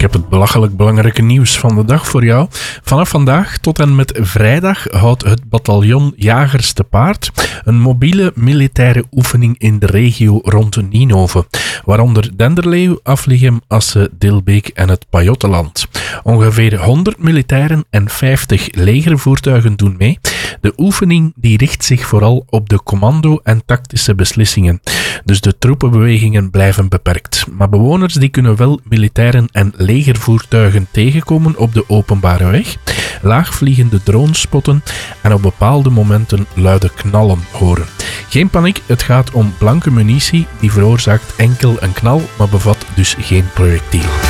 heb het belachelijk belangrijke nieuws van de dag voor jou. Vanaf vandaag tot en met vrijdag houdt het bataljon Jagers te Paard een mobiele militaire oefening in de regio rond Ninove, waaronder Denderleeuw, Aflichem, Asse, Dilbeek en het Pajottenland. Ongeveer 100 militairen en 50 legervoertuigen doen mee. De oefening die richt zich vooral op de commando- en tactische beslissingen, dus de troepenbewegingen blijven beperkt. Maar bewoners die kunnen wel militairen en legervoertuigen tegenkomen op de openbare weg, laagvliegende drones spotten en op bepaalde momenten luide knallen horen. Geen paniek, het gaat om blanke munitie, die veroorzaakt enkel een knal, maar bevat dus geen projectiel.